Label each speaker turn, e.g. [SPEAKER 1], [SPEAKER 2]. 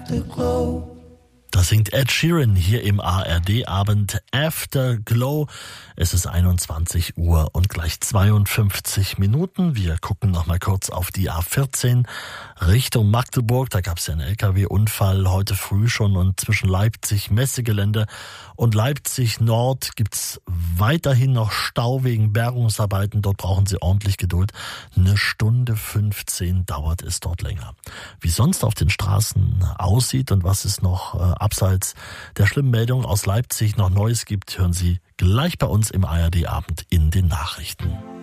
[SPEAKER 1] Afterglow.
[SPEAKER 2] Das singt Ed Sheeran hier im ARD-Abend Afterglow. Es ist 21 Uhr und gleich 52 Minuten. Wir gucken noch mal kurz auf die A14 Richtung Magdeburg. Da gab es ja einen LKW-Unfall heute früh schon und zwischen Leipzig Messegelände und Leipzig Nord gibt's weiterhin noch Stau wegen Bergungsarbeiten. Dort brauchen Sie ordentlich Geduld. 1:15 dauert es dort länger. Wie sonst auf den Straßen aussieht und was es noch abseits der schlimmen Meldung aus Leipzig noch Neues gibt, hören Sie gleich bei uns im ARD-Abend in den Nachrichten.